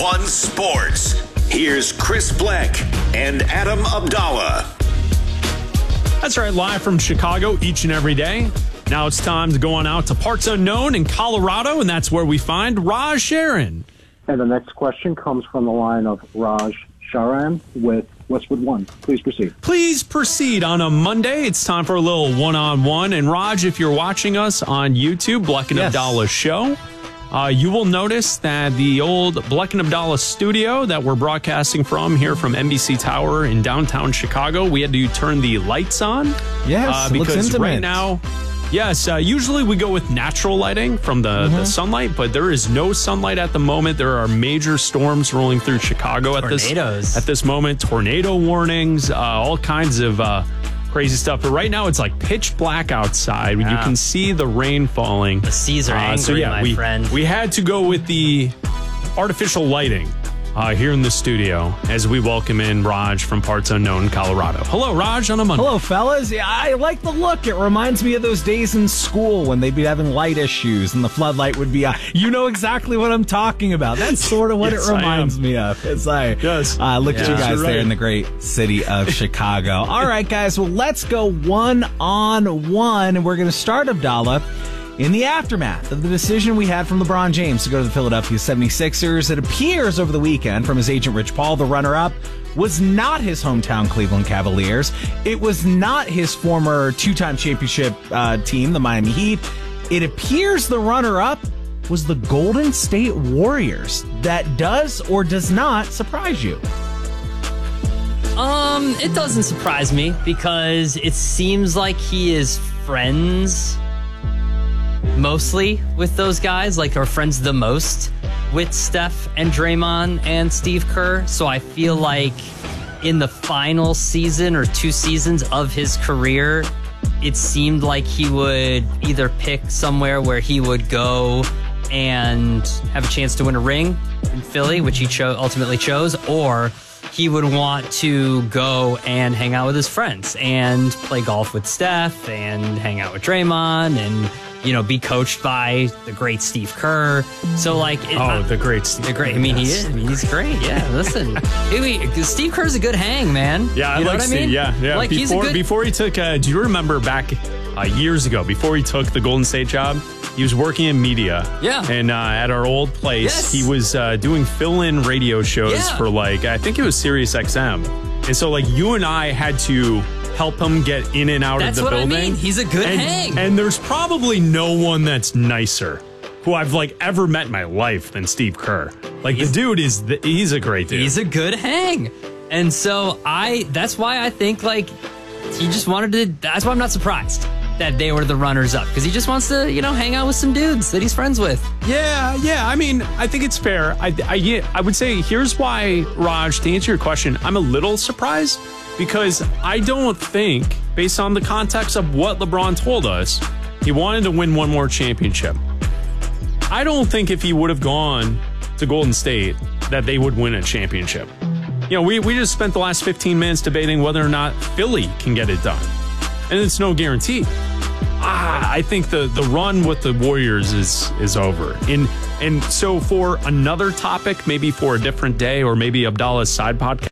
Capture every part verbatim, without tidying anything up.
one Sports. Here's Chris Bleck and Adam Abdallah. That's right, live from Chicago each and every day. Now it's time to go on out to parts unknown in Colorado, and that's where we find Raj Sharon. And the next question comes from the line of Raj Sharan with Westwood One. Please proceed. Please proceed. On a Monday, it's time for a little one-on-one. And Raj, if you're watching us on YouTube, Bleck and Yes. Abdallah Show, uh, you will notice that the old Bleck and Abdallah studio that we're broadcasting from here from N B C Tower in downtown Chicago, we had to turn the lights on. Yes, uh, it looks because intimate. right now... Yes, uh, usually we go with natural lighting from the, Mm-hmm. the sunlight, but there is no sunlight at the moment. There are major storms rolling through Chicago at this Tornadoes. at this moment. Tornado warnings, uh, all kinds of uh, crazy stuff. But right now it's like pitch black outside. You Yeah. can see the rain falling. The seas are angry, so yeah, my we, friend. we had to go with the artificial lighting uh, here in the studio as we welcome in Raj from Parts Unknown, Colorado. Hello, Raj, on a Monday. Hello, fellas. Yeah, I like the look. It reminds me of those days in school when they'd be having light issues and the floodlight would be out. You know exactly what I'm talking about. That's sort of what Yes, it I reminds am. me of. It's like, Yes. uh, look at Yeah. you guys You're there right. in the great city of Chicago. All right, guys. Well, let's go one on one. And we're going to start, Abdallah, in the aftermath of the decision we had from LeBron James to go to the Philadelphia seventy-sixers. It appears over the weekend from his agent Rich Paul, the runner-up was not his hometown Cleveland Cavaliers. It was not his former two-time championship uh, team, the Miami Heat. It appears the runner-up was the Golden State Warriors. That does or does not surprise you? Um, it doesn't surprise me because it seems like he is friends mostly with those guys, like are friends the most with Steph and Draymond and Steve Kerr. So I feel like in the final season or two seasons of his career, it seemed like he would either pick somewhere where he would go and have a chance to win a ring in Philly, which he cho- ultimately chose, or he would want to go and hang out with his friends and play golf with Steph and hang out with Draymond and, you know, be coached by the great Steve Kerr. So, like... It, Oh, the great Steve. the great. I mean, he Yes. is. I mean, he's great. Yeah, listen. Maybe, Steve Kerr's a good hang, man. Yeah, I you know like what Steve. I mean? Yeah, yeah. Like, before, he's a good... before he took, uh, do you remember back uh, years ago, before he took the Golden State job, he was working in media. Yeah. And uh, at our old place, Yes. he was uh, doing fill-in radio shows Yeah. for, like, I think it was Sirius X M. And so, like, you and I had to help him get in and out That's of the what I building. mean. He's a good and, hang. And there's probably no one that's nicer who I've, like, ever met in my life than Steve Kerr. Like, He's- the dude is, the, he's a great dude. He's a good hang. And so I, that's why I think like he just wanted to, that's why I'm not surprised that they were the runners up. Cause he just wants to, you know, hang out with some dudes that he's friends with. Yeah, yeah. I mean, I think it's fair. I, I, yeah, I would say here's why, Raj, to answer your question, I'm a little surprised because I don't think, based on the context of what LeBron told us, he wanted to win one more championship. I don't think if he would have gone to Golden State that they would win a championship. You know, we, we just spent the last fifteen minutes debating whether or not Philly can get it done. And it's no guarantee. Ah, I think the, the run with the Warriors is is over. And, and so for another topic, maybe for a different day, or maybe Abdallah's side podcast,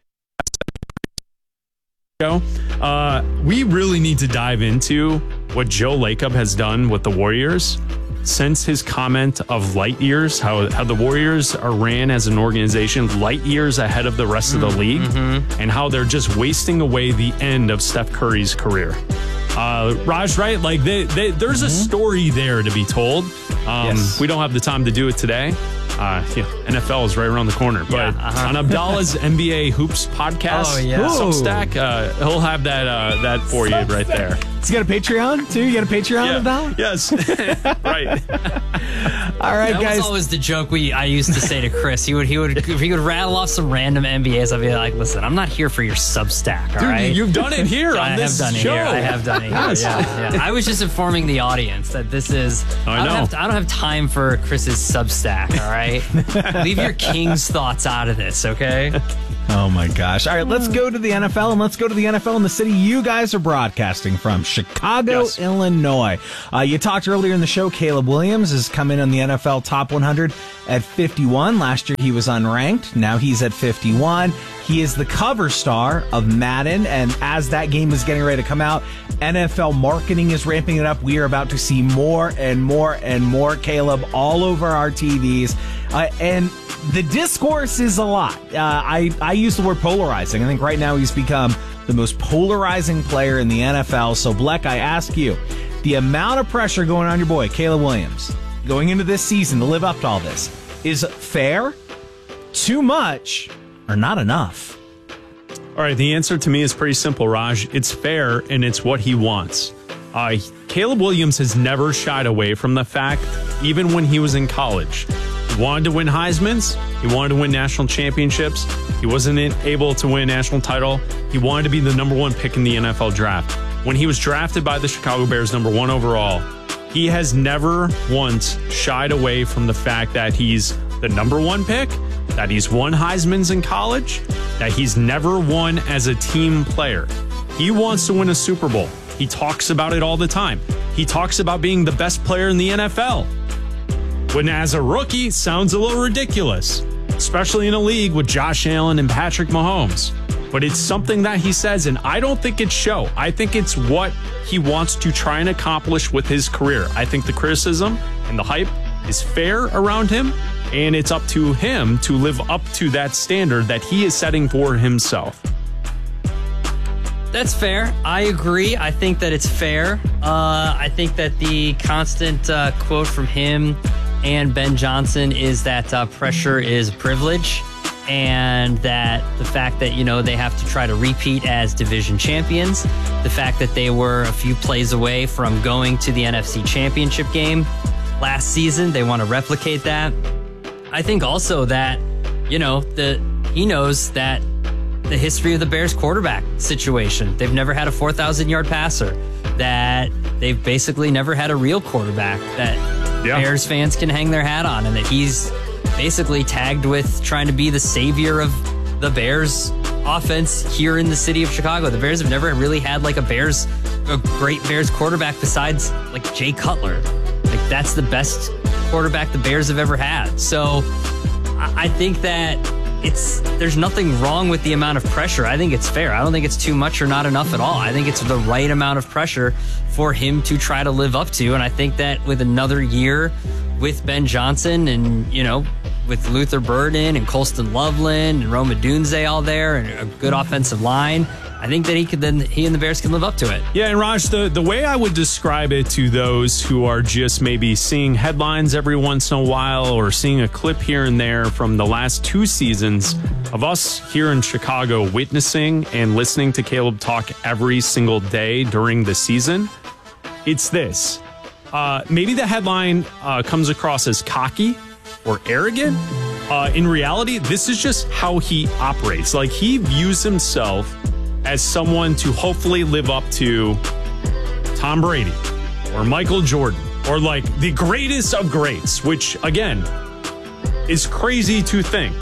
uh, we really need to dive into what Joe Lacob has done with the Warriors since his comment of light years, how, how the Warriors are ran as an organization light years ahead of the rest of the league, and how they're just wasting away the end of Steph Curry's career. Uh, Raj, right? Like, they, they, there's a story there to be told. Um, Yes. We don't have the time to do it today. Uh, yeah, N F L is right around the corner. But Yeah, uh-huh. on Abdallah's N B A Hoops podcast, Oh, yeah. Substack, uh, he'll have that uh, that for you right there. So you got a Patreon too? You got a Patreon, Abdallah? Yes. Right. All right, That guys. was always the joke we I used to say to Chris. He would he would if he would rattle off some random N B As. I'd be like, listen, I'm not here for your Substack. All Dude, right, you've done it here I on this have done show. it here. I have done it here. Yes. Yeah, yeah. I was just informing the audience that this is. I don't know. have I don't have time for Chris's Substack. All right, leave your king's thoughts out of this, okay? Oh my gosh. All right, let's go to the N F L, and let's go to the N F L in the city you guys are broadcasting from, Chicago, Yes. Illinois. Uh, you talked earlier in the show, Caleb Williams has come in on the N N F L Top one hundred at fifty-one. Last year he was unranked. Now he's at fifty-one. He is the cover star of Madden, and as that game is getting ready to come out, N F L marketing is ramping it up. We are about to see more and more and more Caleb all over our T Vs. Uh, and the discourse is a lot. Uh, I, I use the word polarizing. I think right now he's become the most polarizing player in the N F L. So, Bleck, I ask you, the amount of pressure going on your boy, Caleb Williams, going into this season to live up to all this, is fair, too much, or not enough? All right, the answer to me is pretty simple, Raj. It's fair, and it's what he wants. Uh, Caleb Williams has never shied away from the fact, even when he was in college, he wanted to win Heismans, he wanted to win national championships, he wasn't able to win a national title, he wanted to be the number one pick in the N F L draft. When he was drafted by the Chicago Bears number one overall, he has never once shied away from the fact that he's the number one pick, that he's won Heismans in college, that he's never won as a team player. He wants to win a Super Bowl. He talks about it all the time. He talks about being the best player in the N F L. When as a rookie, it sounds a little ridiculous, especially in a league with Josh Allen and Patrick Mahomes. But it's something that he says, and I don't think it's show. I think it's what he wants to try and accomplish with his career. I think the criticism and the hype is fair around him, and it's up to him to live up to that standard that he is setting for himself. That's fair. I agree. I think that it's fair. Uh, I think that the constant uh, quote from him and Ben Johnson is that uh, pressure is a privilege, and that the fact that, you know, they have to try to repeat as division champions, the fact that they were a few plays away from going to the N F C Championship game last season, they want to replicate that. I think also that, you know, the he knows that the history of the Bears quarterback situation, they've never had a four thousand yard passer, that they've basically never had a real quarterback that yeah. Bears fans can hang their hat on, and that he's basically tagged with trying to be the savior of the Bears offense here in the city of Chicago. The Bears have never really had like a Bears, a great Bears quarterback besides like Jay Cutler. Like that's the best quarterback the Bears have ever had. So I think that it's there's nothing wrong with the amount of pressure. I think it's fair. I don't think it's too much or not enough at all. I think it's the right amount of pressure for him to try to live up to. And I think that with another year with Ben Johnson and, you know, with Luther Burden and Colston Loveland and Rome Odunze all there and a good offensive line, I think that he could then he and the Bears can live up to it. Yeah, and Raj, the, the way I would describe it to those who are just maybe seeing headlines every once in a while or seeing a clip here and there from the last two seasons of us here in Chicago witnessing and listening to Caleb talk every single day during the season, it's this. Uh, maybe the headline uh, comes across as cocky or arrogant. Uh, in reality, this is just how he operates. Like, he views himself as someone to hopefully live up to Tom Brady or Michael Jordan or like the greatest of greats, which again is crazy to think.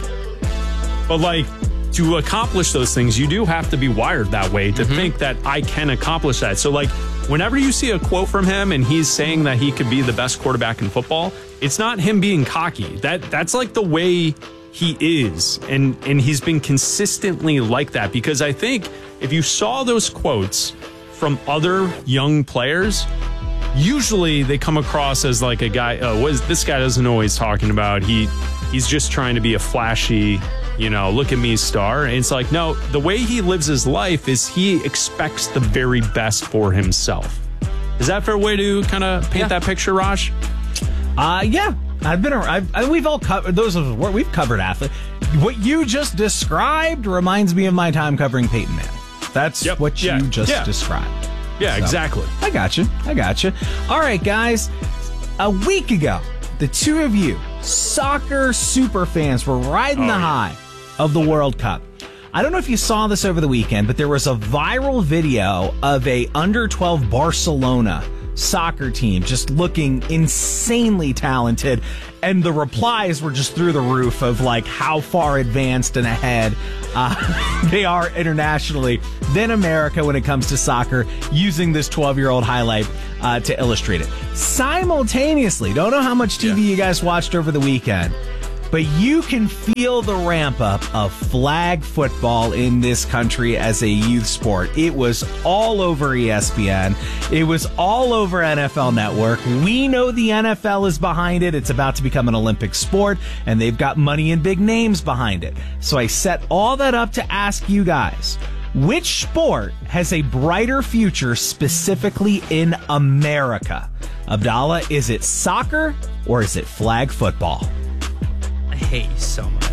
But like, to accomplish those things, you do have to be wired that way to mm-hmm. think that I can accomplish that. So like, whenever you see a quote from him and he's saying that he could be the best quarterback in football, it's not him being cocky. That that's like the way he is. And, and he's been consistently like that, because I think if you saw those quotes from other young players, usually they come across as like a guy, oh, what is, this guy doesn't know what he's talking about. He he's just trying to be a flashy, you know, look at me star. And it's like, no, the way he lives his life is he expects the very best for himself. Is that a fair way to kind of paint yeah. that picture, Raj? Uh, yeah. I've been around, I've, we've all covered, those of us, we've covered athletes. What you just described reminds me of my time covering Peyton Manning. That's yep. what you yeah. just yeah. described. Yeah, so, exactly. I got you. I got you. All right, guys. A week ago, the two of you, soccer super fans, were riding oh, the high yeah. of the World Cup. I don't know if you saw this over the weekend, but there was a viral video of a under twelve Barcelona soccer team, just looking insanely talented. And the replies were just through the roof of like how far advanced and ahead uh, they are internationally than America when it comes to soccer, using this twelve-year-old highlight uh, to illustrate it. Simultaneously, don't know how much T V Yeah. you guys watched over the weekend, but you can feel the ramp up of flag football in this country as a youth sport. It was all over E S P N. It was all over N F L Network. We know the N F L is behind it. It's about to become an Olympic sport, and they've got money and big names behind it. So I set all that up to ask you guys, which sport has a brighter future specifically in America? Abdallah, is it soccer or is it flag football? I hate you so much.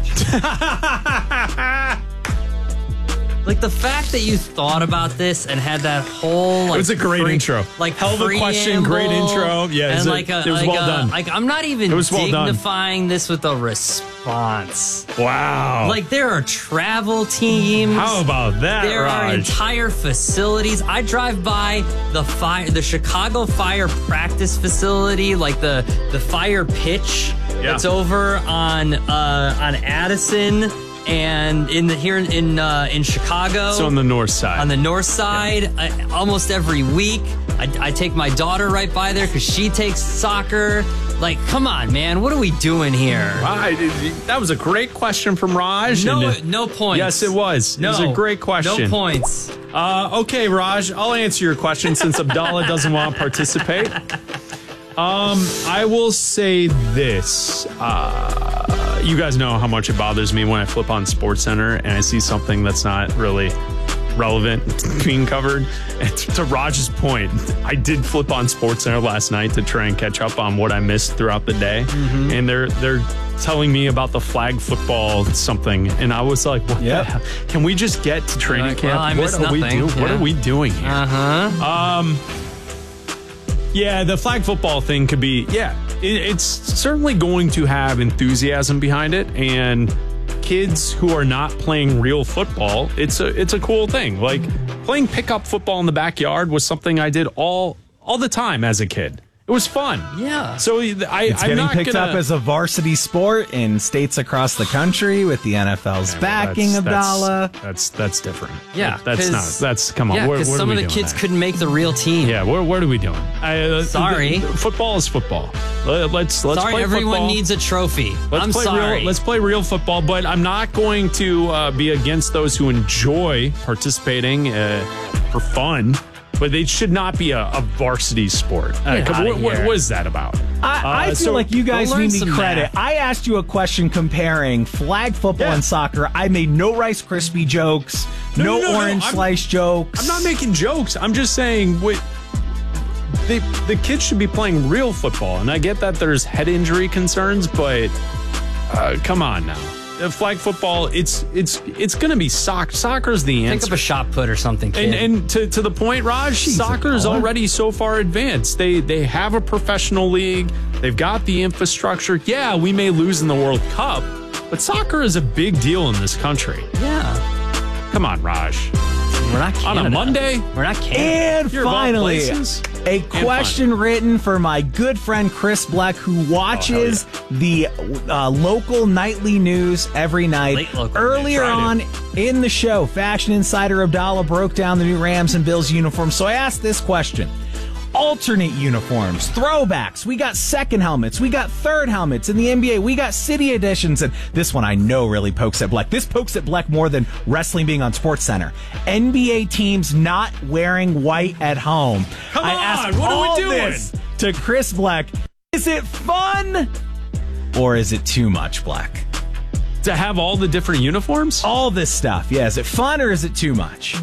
Like the fact that you thought about this and had that whole like It was a great pre- intro. like Hell of a question, great preamble, intro. Yeah, it and was a- like a, it was like well a- done. Like I'm not even It was well done. dignifying this with a response. Wow. Like there are travel teams. How about that, There are Raj? entire facilities. I drive by the fire, the Chicago Fire practice facility, like the the fire pitch Yeah. that's over on uh, on Addison and in the here in in, uh, in Chicago. So on the north side. On the north side, I, almost every week, I, I take my daughter right by there because she takes soccer. Like, come on, man, what are we doing here? I, that was a great question from Raj. No, and- no points. Yes, it was. No, It was a great question. No points. Uh, okay, Raj, I'll answer your question since Abdallah doesn't want to participate. Um, I will say this. Uh, you guys know how much it bothers me when I flip on SportsCenter and I see something that's not really relevant being covered. And to Raj's point, I did flip on SportsCenter last night to try and catch up on what I missed throughout the day. Mm-hmm. And they're they're telling me about the flag football something, and I was like, "What Yep. the hell? Can we just get to training Like, camp? well, I what missed are we nothing. doing? What Yeah. are we doing here?" Uh huh. Yeah, the flag football thing could be, yeah, it, it's certainly going to have enthusiasm behind it, and kids who are not playing real football, it's a it's a cool thing. Like playing pickup football in the backyard was something I did all all the time as a kid. It was fun. Yeah. So I, It's I'm getting not picked gonna, up as a varsity sport in states across the country with the N F L's backing, that's, Abdallah. That's, that's that's different. Yeah, that's not. 'cause- That's come on. Yeah, what, because what are some we of the doing kids there? couldn't make the real team. Yeah, what, what are we doing? I, uh, Sorry. the- the- football is football. Let, let's let's Sorry, play everyone football. needs a trophy. Let's I'm play sorry. Real, let's play real football, but I'm not going to uh, be against those who enjoy participating uh, for fun. But they should not be a, a varsity sport. Uh, Get 'cause outta what, what, here. what is that about? I, I Uh, feel so like you guys go learn need me some credit. math. I asked you a question comparing flag football Yeah. and soccer. I made no Rice Krispie jokes, No, no, no, no, no. orange I'm- slice jokes. I'm not making jokes. I'm just saying what they, the kids should be playing real football. And I get that there's head injury concerns, but uh, come on now. Uh, flag football, it's it's it's going to be soccer. Soccer's the Think answer. of a shot put or something, kid. And, and to, to the point, Raj, soccer is Abdallah. already so far advanced. They they have a professional league. They've got the infrastructure. Yeah, we may lose in the World Cup, but soccer is a big deal in this country. yeah. Come on, Raj. We're not Canada. On a Monday? We're not Canada. And You're of all finally, places. a question written for my good friend Chris Black, who watches the uh, local nightly news every night. Late local Earlier news. on in the show, Fashion Insider Abdallah broke down the new Rams and Bills uniforms. So I asked this question. Alternate uniforms, throwbacks. We got second helmets. We got third helmets in the N B A. We got city editions. And this one I know really pokes at Black. This pokes at Black more than wrestling being on SportsCenter. N B A teams not wearing white at home. Come I on, asked what are we all doing? this to Chris Black. Is it fun or is it too much, Black? To have all the different uniforms? All this stuff. Yeah, is it fun or is it too much?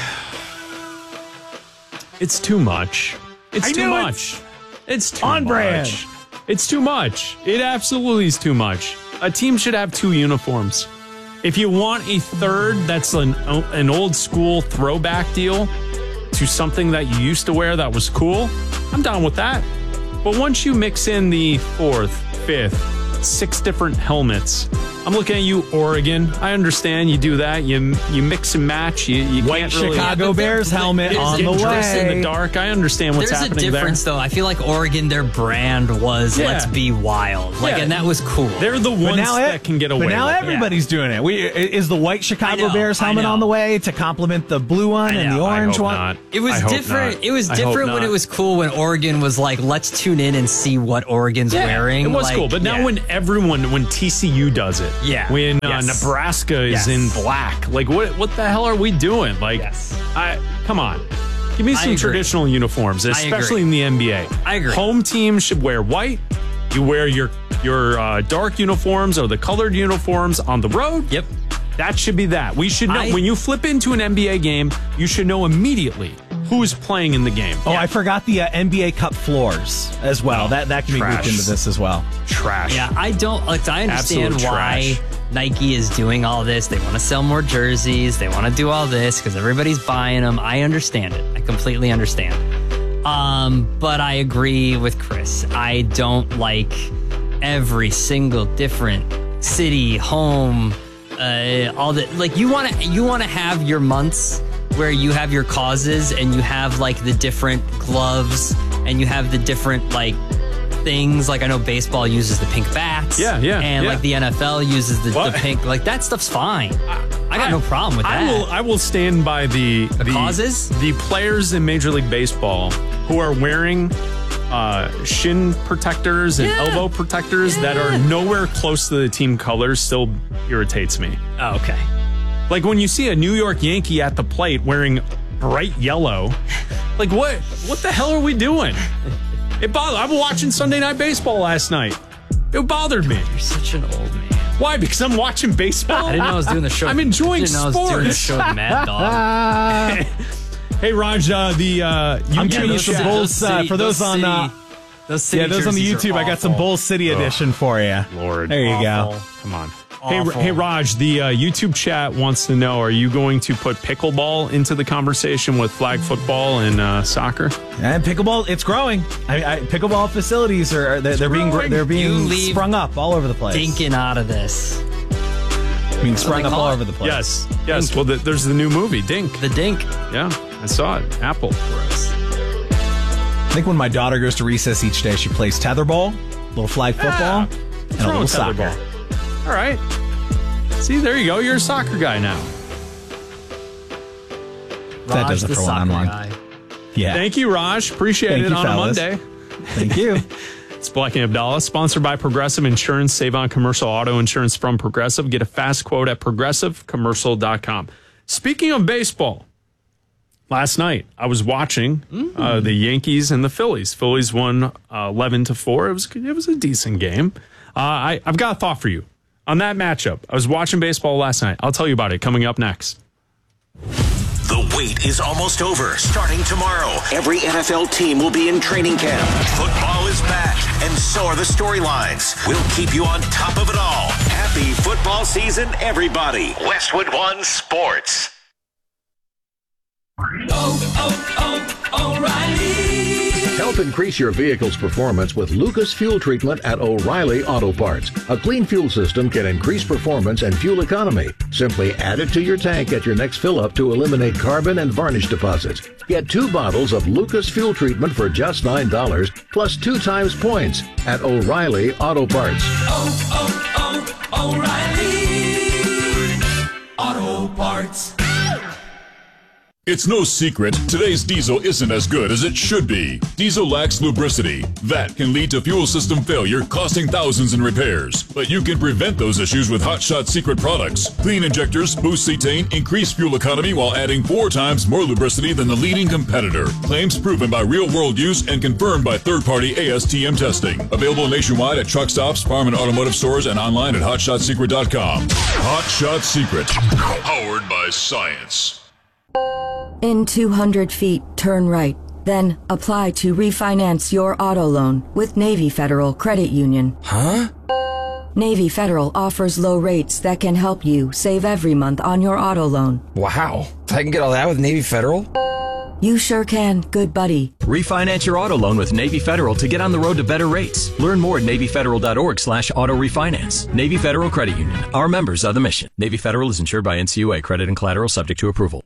It's too much. It's I too knew it. much. It's too On much. brand. It's too much. It absolutely is too much. A team should have two uniforms. If you want a third, that's an an old school throwback deal to something that you used to wear that was cool, I'm down with that. But once you mix in the fourth, fifth, six different helmets, I'm looking at you, Oregon. I understand you do that. You you mix and match. You, you White can't really Chicago Bears helmet there's on a the difference way. in the dark. I understand what's There's a happening difference, there. though. I feel like Oregon, their brand was Yeah. "Let's be wild," like, Yeah. and that was cool. They're the But ones now, that it- can get away but now with it. everybody's doing it. We is the white Chicago I know, Bears I helmet know. on the way to complement the blue one I and the know, I orange hope one. not. It was I hope different. not. It was I hope different when not. it was cool when Oregon was like, "Let's tune in and see what Oregon's Yeah, wearing." It was Like, cool, but now yeah. when everyone, when T C U does it, Yeah. when uh, Yes. Nebraska is Yes. in black, like what what the hell are we doing? Like, Yes. I come on, give me I some agree. traditional uniforms, especially agree. in the N B A. I agree. Home team should wear white. You wear your your uh, dark uniforms or the colored uniforms on the road. Yep. That should be that. We should know I- when you flip into an N B A game, you should know immediately who's playing in the game. Oh, I forgot the uh, N B A Cup floors as well. That that can be Trash. grouped into this as well. Trash. Yeah, I don't like. I understand Absolute why trash. Nike is doing all this. They want to sell more jerseys. They want to do all this because everybody's buying them. I understand it. I completely understand. Um, but I agree with Chris. I don't like every single different city, home, uh, all that. Like you want to, you want to have your months where you have your causes and you have like the different gloves and you have the different like things. Like I know baseball uses the pink bats. Yeah, yeah, And yeah. like the N F L uses the, the What? pink. Like that stuff's fine. I got no problem with that. I will. I will stand by the the, causes? the players in Major League Baseball who are wearing uh, shin protectors and Yeah. elbow protectors that are nowhere close to the team colors. Still irritates me. Oh, okay. Like when you see a New York Yankee at the plate wearing bright yellow, like what? What the hell are we doing? It bothered. I was watching Sunday Night Baseball last night. It bothered me. You're such an old man. Why? Because I'm watching baseball. I didn't know I was doing the show. I'm enjoying I didn't know I was doing the sports. show with Mad Dog. Hey Raj, uh, the uh, I'm YouTube giving you some chat- Bulls uh, for those, on. Uh, those city yeah, those on the jerseys YouTube. are I got some awful. Bull City edition for you. Lord. There you go. Awful. Come on. Hey, Awful. hey, Raj, the uh, YouTube chat wants to know, are you going to put pickleball into the conversation with flag football and uh, soccer? And pickleball, it's growing. I, I, pickleball facilities are they're, they're being growing. they're You being leave sprung up all over the place. Dinking out of this. being sprung they up call all it. over the place. Yes. Yes. Well, the, there's the new movie, Dink. The dink. Yeah, I saw it. Apple. Gross. I think when my daughter goes to recess each day, she plays tetherball, little flag football, and a wrong little with soccer. tetherball? All right. See, there you go. You're a soccer guy now. That Raj, does it the for soccer one-on-one. guy. Yeah. Thank you, Raj. Appreciate Thank it you, on fellas. a Monday. Thank you. It's Black and Abdallah, sponsored by Progressive Insurance. Save on commercial auto insurance from Progressive. Get a fast quote at progressive commercial dot com. Speaking of baseball, last night I was watching uh, the Yankees and the Phillies. Phillies won uh, eleven to four. It was it was a decent game. Uh, I, I've got a thought for you on that matchup. I was watching baseball last night. I'll tell you about it coming up next. The wait is almost over. Starting tomorrow, every N F L team will be in training camp. Football is back, and so are the storylines. We'll keep you on top of it all. Happy football season, everybody. Westwood One Sports. Help increase your vehicle's performance with Lucas Fuel Treatment at O'Reilly Auto Parts. A clean fuel system can increase performance and fuel economy. Simply add it to your tank at your next fill-up to eliminate carbon and varnish deposits. Get two bottles of Lucas Fuel Treatment for just nine dollars, plus two times points at O'Reilly Auto Parts. Oh, oh, oh, O'Reilly Auto Parts. It's no secret, today's diesel isn't as good as it should be. Diesel lacks lubricity. That can lead to fuel system failure, costing thousands in repairs. But you can prevent those issues with Hot Shot Secret products. Clean injectors, boost cetane, increase fuel economy while adding four times more lubricity than the leading competitor. Claims proven by real-world use and confirmed by third-party A S T M testing. Available nationwide at truck stops, farm and automotive stores, and online at hot shot secret dot com. Hot Shot Secret. Powered by science. In two hundred feet, turn right. Then apply to refinance your auto loan with Navy Federal Credit Union. Huh? Navy Federal offers low rates that can help you save every month on your auto loan. Wow. I can get all that with Navy Federal? You sure can, good buddy. Refinance your auto loan with Navy Federal to get on the road to better rates. Learn more at Navy Federal dot org slash auto refinance. Navy Federal Credit Union. Our members are the mission. Navy Federal is insured by N C U A. Credit and collateral subject to approval.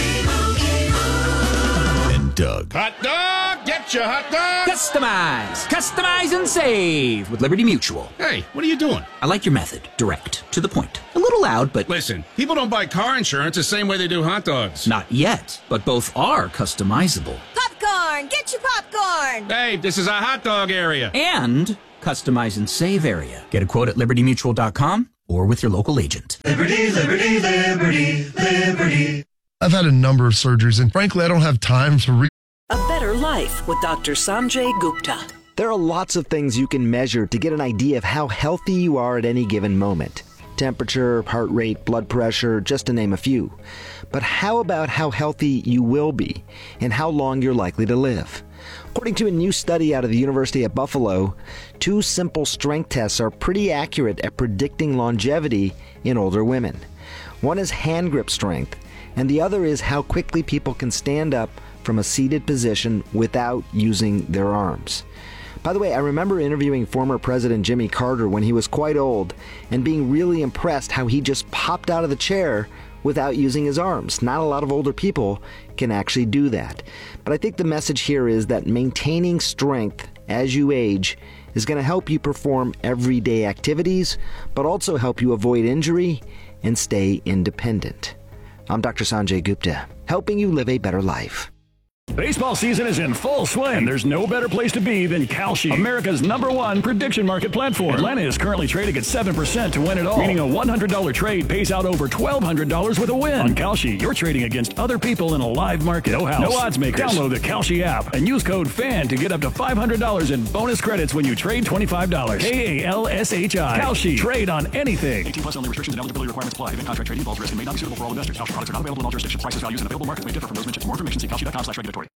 And Doug. Hot dog! Get your hot dog! Customize! Customize and save with Liberty Mutual. Hey, what are you doing? I like your method. Direct. To the point. A little loud, but... Listen, people don't buy car insurance the same way they do hot dogs. Not yet, but both are customizable. Popcorn! Get your popcorn! Hey, this is a hot dog area. And customize and save area. Get a quote at liberty mutual dot com or with your local agent. Liberty, liberty, liberty, liberty. I've had a number of surgeries, and frankly, I don't have time to read. A Better Life with Doctor Sanjay Gupta. There are lots of things you can measure to get an idea of how healthy you are at any given moment. Temperature, heart rate, blood pressure, just to name a few. But how about how healthy you will be and how long you're likely to live? According to a new study out of the University at Buffalo, two simple strength tests are pretty accurate at predicting longevity in older women. One is hand grip strength, and the other is how quickly people can stand up from a seated position without using their arms. By the way, I remember interviewing former President Jimmy Carter when he was quite old and being really impressed how he just popped out of the chair without using his arms. Not a lot of older people can actually do that. But I think the message here is that maintaining strength as you age is going to help you perform everyday activities, but also help you avoid injury and stay independent. I'm Doctor Sanjay Gupta, helping you live a better life. Baseball season is in full swing. There's no better place to be than Kalshi, America's number one prediction market platform. Atlanta is currently trading at seven percent to win it all, meaning a one hundred dollars trade pays out over twelve hundred dollars with a win. On Kalshi, you're trading against other people in a live market. No house, no odds makers. Download the Kalshi app and use code FAN to get up to five hundred dollars in bonus credits when you trade twenty-five dollars. K A L S H I. Kalshi. Trade on anything. eighteen plus only restrictions and eligibility requirements apply. Event contract trading involves risk and may not be suitable for all investors. Kalshi products are not available in all jurisdictions. Prices, values, and available markets may differ from those mentioned. For more information, see kalshi dot com slash regulatory.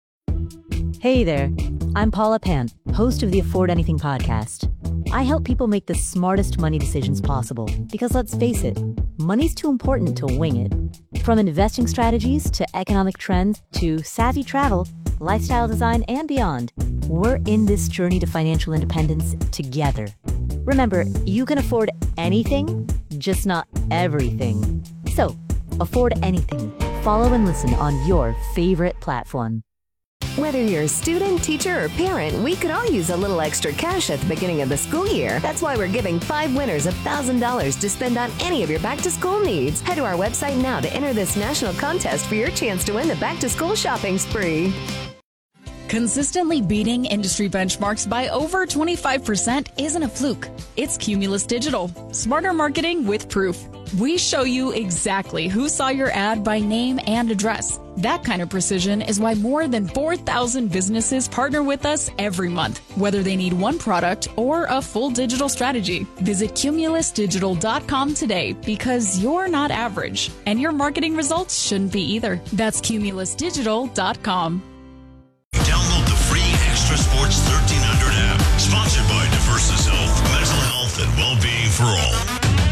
Hey there, I'm Paula Pant, host of the Afford Anything podcast. I help people make the smartest money decisions possible because let's face it, money's too important to wing it. From investing strategies to economic trends to savvy travel, lifestyle design, and beyond, we're in this journey to financial independence together. Remember, you can afford anything, just not everything. So, afford anything. Follow and listen on your favorite platform. Whether you're a student, teacher, or parent, we could all use a little extra cash at the beginning of the school year. That's why we're giving five winners one thousand dollars to spend on any of your back-to-school needs. Head to our website now to enter this national contest for your chance to win the back-to-school shopping spree. Consistently beating industry benchmarks by over twenty-five percent isn't a fluke. It's Cumulus Digital. Smarter marketing with proof. We show you exactly who saw your ad by name and address. That kind of precision is why more than four thousand businesses partner with us every month, whether they need one product or a full digital strategy. Visit cumulus digital dot com today because you're not average, and your marketing results shouldn't be either. That's cumulus digital dot com. Download the free Extra Sports thirteen hundred app, sponsored by Diversus Health, mental health and well-being for all.